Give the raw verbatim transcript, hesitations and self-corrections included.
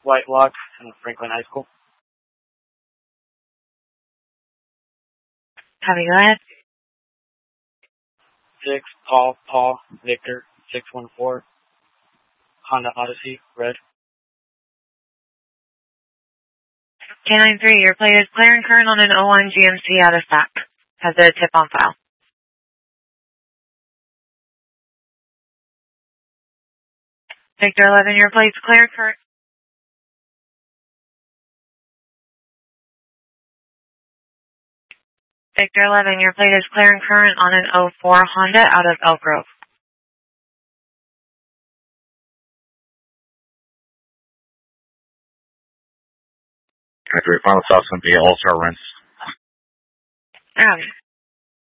Whitelock in Franklin High School. Copy, go ahead. Six, Paul, Paul, Victor, six one four, Honda Odyssey, red. K nine three, your plate is clear and current on an oh one G M C out of stock. Has a tip on file. Victor eleven, your plate's clear, current. Victor eleven, your plate is clear and current on an oh four Honda out of Elk Grove. After final stops going to be All-Star Rents. Um,